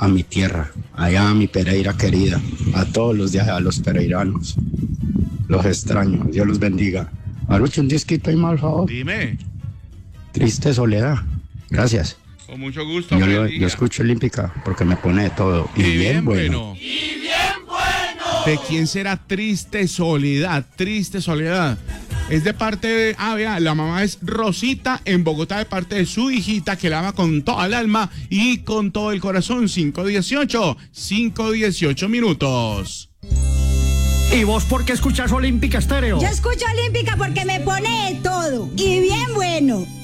a mi tierra, allá a mi Pereira querida, a todos los días, a los pereiranos. Los extraño, Dios los bendiga. Marucho, un disquito ahí, mal favor. Dime. Triste soledad. Gracias. Con mucho gusto. Yo escucho Olímpica porque me pone de todo. Y bien bueno. Y bien bueno. ¿De quién será Triste Soledad? Triste Soledad. Es de parte de... vea, la mamá es Rosita en Bogotá, de parte de su hijita, que la ama con toda el alma y con todo el corazón. 5:18 minutos. ¿Y vos por qué escuchas Olímpica Estéreo? Yo escucho Olímpica porque me pone de todo. Y bien bueno.